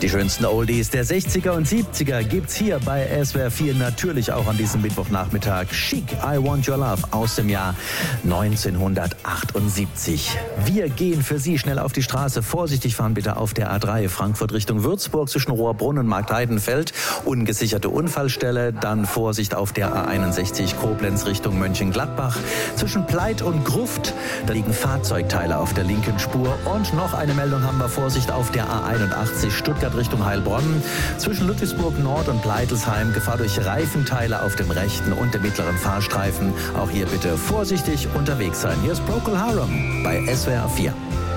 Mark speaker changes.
Speaker 1: Die schönsten Oldies der 60er und 70er gibt's hier bei SWR 4 natürlich auch an diesem Mittwochnachmittag. Chic, I Want Your Love aus dem Jahr 1978. Wir gehen für Sie schnell auf die Straße. Vorsichtig fahren bitte auf der A3 Frankfurt Richtung Würzburg zwischen Rohrbrunnen und Marktheidenfeld. Ungesicherte Unfallstelle. Dann Vorsicht auf der A61 Koblenz Richtung Mönchengladbach. Zwischen Pleit und Gruft, da liegen Fahrzeugteile auf der linken Spur. Und noch eine Meldung haben wir. Vorsicht auf der A81 Stuttgart Richtung Heilbronn. Zwischen Ludwigsburg Nord und Pleitelsheim Gefahr durch Reifenteile auf dem rechten und dem mittleren Fahrstreifen. Auch hier bitte vorsichtig unterwegs sein. Hier ist Procol Harum bei SWR 4.